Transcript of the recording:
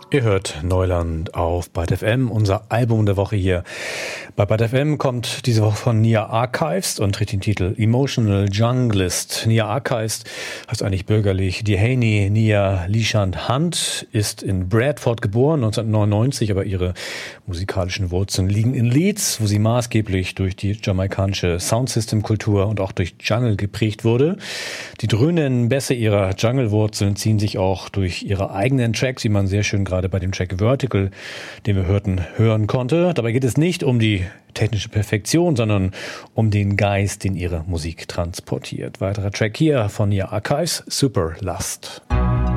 Ihr hört Neuland auf Byte FM, unser Album der Woche hier. Bei Byte FM kommt diese Woche von Nia Archives und trägt den Titel Emotional Junglist. Nia Archives heißt eigentlich bürgerlich Dehaney Nia Lishant Hunt, ist in Bradford geboren, 1999, aber ihre musikalischen Wurzeln liegen in Leeds, wo sie maßgeblich durch die jamaikanische Soundsystem-Kultur und auch durch Jungle geprägt wurde. Die dröhnenden Bässe ihrer Jungle-Wurzeln ziehen sich auch durch ihre eigenen Tracks, wie man sehr schön gerade bei dem Track Vertical, den wir hörten, hören konnte. Dabei geht es nicht um die technische Perfektion, sondern um den Geist, den ihre Musik transportiert. Weiterer Track hier von Nia Archives, Super Lust.